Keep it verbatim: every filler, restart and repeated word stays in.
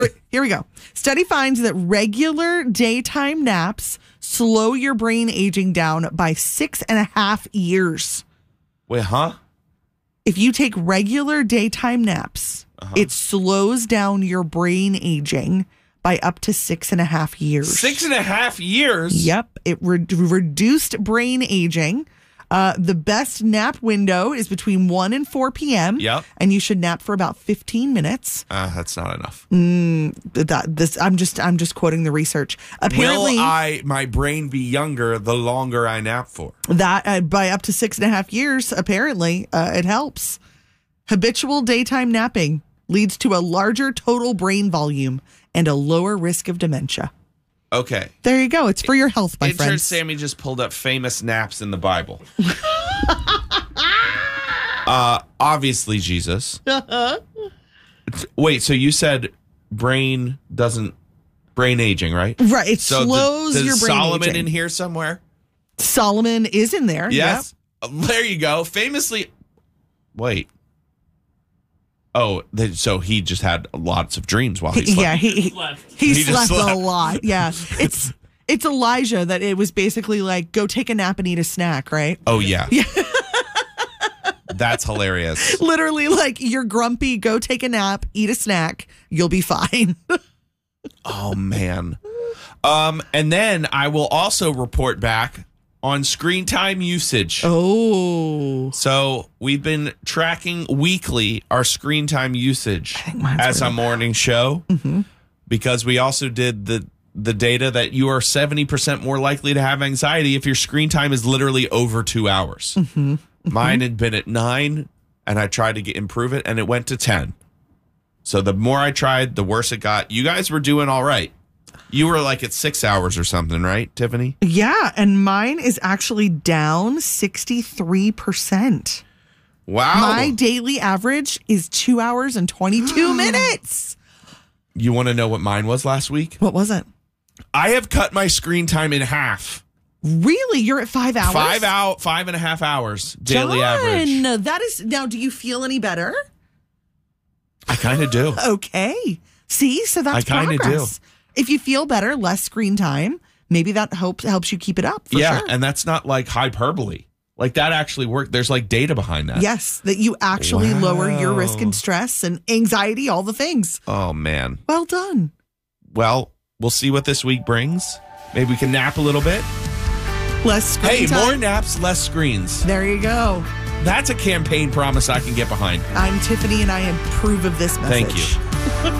Here we go. Study finds that regular daytime naps slow your brain aging down by six and a half years. Wait, huh? If you take regular daytime naps, uh-huh. it slows down your brain aging by up to six and a half years. Six and a half years? Yep. It re- reduced brain aging. Uh, the best nap window is between one and four p.m. Yep. And you should nap for about fifteen minutes. Uh, that's not enough. Mm, that, this, I'm just I'm just quoting the research. Apparently, will I my brain be younger the longer I nap for? That uh, by up to six and a half years, apparently, uh, it helps. Habitual daytime napping leads to a larger total brain volume and a lower risk of dementia. Okay. There you go. It's for your health, my Intern friends. Sammy just pulled up famous naps in the Bible. uh, obviously, Jesus. Wait, so you said brain doesn't, brain aging, right? Right. It so slows the, your brain Solomon aging. in here somewhere? Solomon is in there. Yes. Yep. There you go. Famously, wait. Oh, they, so he just had lots of dreams while he slept. Yeah, he he, he, he slept, slept a lot. Yeah, it's it's Elijah that it was basically like go take a nap and eat a snack, right? Oh yeah, yeah. That's hilarious. Literally, like you're grumpy, go take a nap, eat a snack, you'll be fine. Oh man, um, and then I will also report back on screen time usage. Oh. So we've been tracking weekly our screen time usage as a morning show mm-hmm. because we also did the the data that you are seventy percent more likely to have anxiety if your screen time is literally over two hours. Mm-hmm. Mm-hmm. Mine had been at nine and I tried to get, improve it and it went to ten. So the more I tried, the worse it got. You guys were doing all right. You were like at six hours or something, right, Tiffany? Yeah, and mine is actually down sixty-three percent. Wow. My daily average is two hours and twenty-two minutes. You want to know what mine was last week? What was it? I have cut my screen time in half. Really? You're at five hours? Five out, five and a half hours daily John, average. That is, now, do you feel any better? I kind of do. Okay. See, so that's I kind of do. If you feel better, less screen time, maybe that helps helps you keep it up. For yeah, sure. And that's not like hyperbole. Like that actually worked. There's like data behind that. Yes, that you actually wow. lower your risk and stress and anxiety, all the things. Oh, man. Well done. Well, we'll see what this week brings. Maybe we can nap a little bit. Less screen Hey, time. more naps, less screens. There you go. That's a campaign promise I can get behind. I'm Tiffany, and I approve of this message. Thank you.